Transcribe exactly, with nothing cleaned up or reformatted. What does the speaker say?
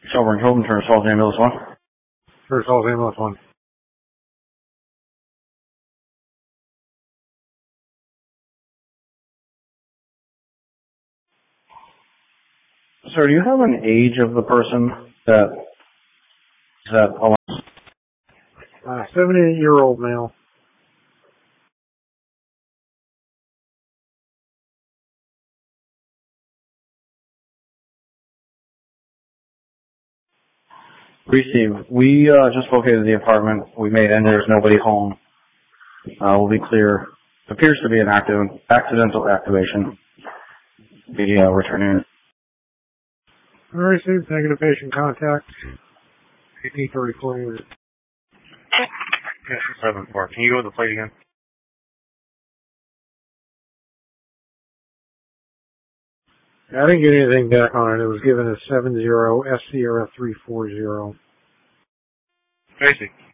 Shelburne Hilton, Turner Falls Ambulance one. Turner Falls Ambulance one. Sir, do you have an age of the person that that alarm? Uh, seventy-eight-year-old male. Received. We uh, just located the apartment. We made in. There's nobody home. Uh, we'll be clear. Appears to be an active, accidental activation. Be uh, returning. I received negative patient contact. You need to record it. Yes, seven four. Can you go to the plate again? I didn't get anything back on it. It was given as seven zero S Sierra three four zero. Tracy.